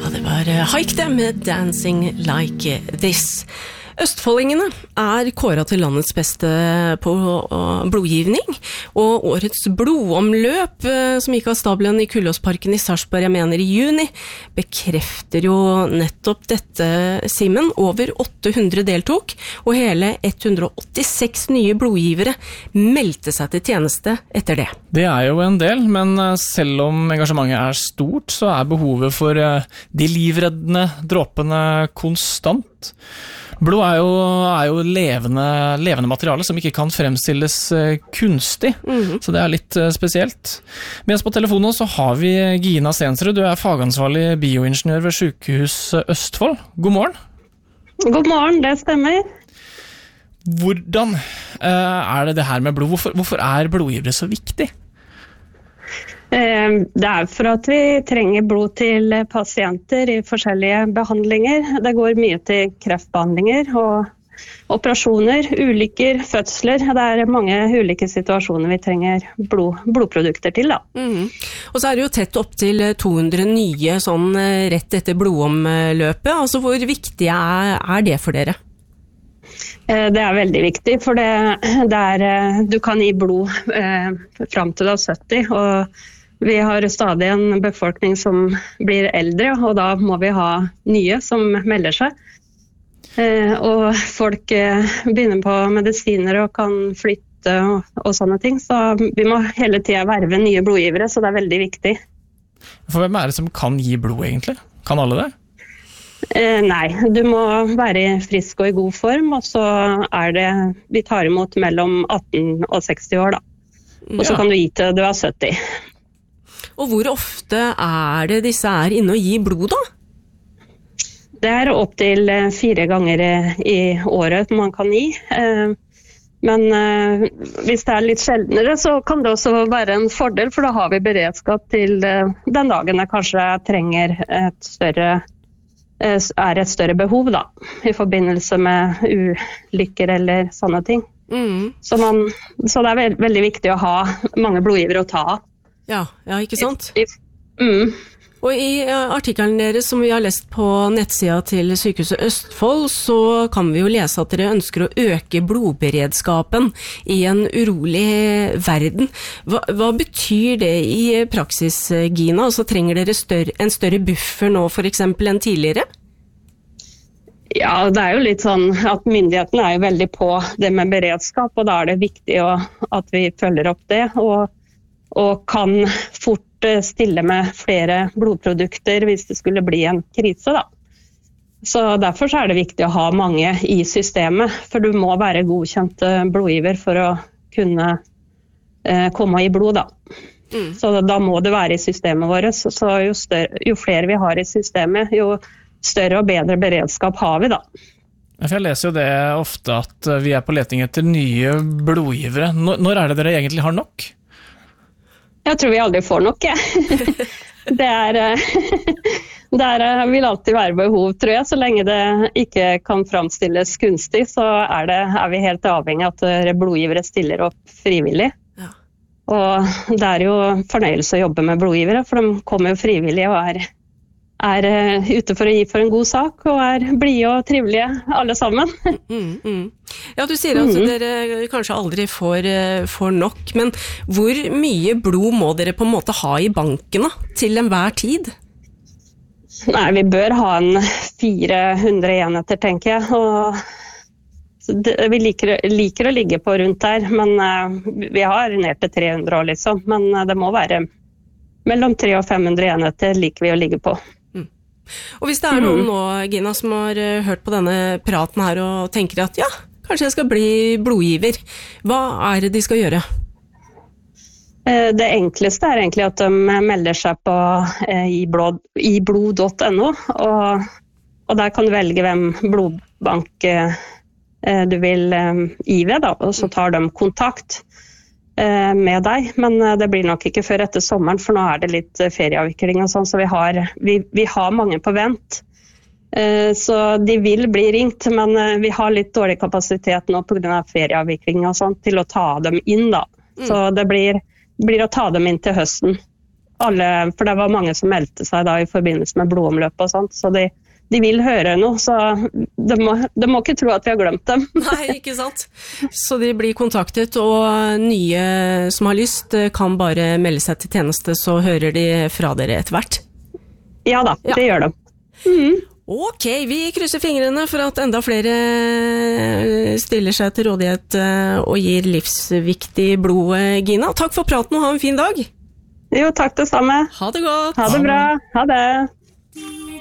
Det var Haik det med Dancing Like This. Østfoldingene kåret til landets beste på blodgivning, og årets blodomløp som gikk av stabelen i Kullåsparken i Sarpsborg, jeg mener i juni, bekrefter jo nettopp dette, Simen. Over 800 deltok, og hele 186 nye blodgivere meldte seg til tjeneste etter det. Det jo en del, men selv om engasjementet stort, så behovet for de livreddende dråpene konstant. Blod jo levende materiale som ikke kan fremstilles kunstig, så det litt spesielt. Med oss på telefonen så har vi Gina Stensrud, du fagansvarlig bioingeniør ved Sykehus Østfold. God morgen. God morgen, det stemmer. Hvordan det her med blod? Hvorfor blodgivere så viktig? Det for at vi trenger blod til pasienter i forskjellige behandlinger. Det går mye til kreftbehandlinger og operasjoner, ulykker, fødsler. Det mange ulike situasjoner vi trenger blodprodukter til. Da. Og så det jo tett opp til 200 nye sånn rett etter blodomløpet. Altså, hvor viktig det for dere? Det veldig viktig, for du kan gi blod frem til du 70, og vi har stadig en befolkning som blir eldre, og da må vi ha nye som melder seg. Og folk begynner på medisiner og kan flytte og sånne ting, så vi må hele tiden verve nye blodgivere, så det veldig viktig. For hvem det som kan gi blod egentlig? Kan alle det? Nei, du må være frisk og i god form, og så vi tar imot mellom 18 og 60 år da. Og så kan du gi til du 70. Og hvor ofte det disse inne og gi blod da? Det opp til 4 ganger i året man kan gi. Men hvis det litt sjeldnere, så kan det også være en fordel, for da har vi beredskap til den dagen jeg kanskje trenger et større behov da, i forbindelse med ulykker eller sånne ting. Så det veldig viktig å ha mange blodgivere å ta av. Ja, ikke sant? Og i artikkelen deres som vi har lest på nettsida til Sykehuset Østfold, så kan vi jo lese at dere ønsker å øke blodberedskapen i en urolig verden. Hva betyr det i praksis, Gina? Altså, trenger dere en større buffer nå for eksempel enn tidligere? Ja, det jo litt sånn at myndighetene jo veldig på det med beredskap, og da det viktig at vi følger opp det, og kan fort stille med flere blodprodukter hvis det skulle bli en krise da. Så derfor det viktig å ha mange i systemet, for du må være godkjent blodgiver for å kunne komme i blod da. Så da må du være i systemet vårt, så jo flere vi har i systemet, jo større og bedre beredskap har vi da. Jeg leser jo det ofte at vi på leting etter nye blodgivere. Når det dere egentlig har nok? Jeg tror vi aldri får nok, Det vil alltid være behov, tror jeg. Så lenge det ikke kan framstilles kunstig, så vi helt avhengig av at blodgivere stiller opp frivillig. Ja. Og det jo fornøyelse å jobbe med blodgivere, for de kommer jo frivillig og ute for å gi for en god sak, og blide og trivelige alle sammen. Ja, du sier at dere kanskje aldri får nok, men hvor mye blod må dere på en måte ha i banken da, til enhver tid? Nei, vi bør ha en 400 enheter, tenker jeg, og vi liker å ligge på rundt der, men vi har ned til 300 år liksom, men det må være mellom 300 og 500 enheter liker vi å ligge på. Og hvis det noen nå, Gina, som har hørt på denne praten her og tenker at ja, kanskje jeg skal bli blodgiver, hva det de skal gjøre? Det enkleste egentlig at de melder seg på iblod.no, og der kan du velge hvem blodbank du vil gi ved, da, og så tar de kontakt med deg, men det blir nok ikke før etter sommeren, for nå det litt ferieavvikling og sånn, så vi har mange på vent. Så de vil bli ringt, men vi har litt dårlig kapasitet nå på grunn av ferieavvikling og sånt til å ta dem inn da. Så det blir å ta dem inn til høsten. for det var mange som meldte seg da i forbindelse med blodomløp og sånt, så de vil høre noe, så de må ikke tro at vi har glemt dem. Nei, ikke sant. Så de blir kontaktet, og nye som har lyst kan bare melde seg til tjeneste, så hører de fra dere etter hvert. Ja da, det gjør de. Ok, vi krysser fingrene for at enda flere stiller seg til rådighet og gir livsviktig blod, Gina. Takk for praten og ha en fin dag. Jo, takk det samme. Ha det godt. Ha det bra. Ha det.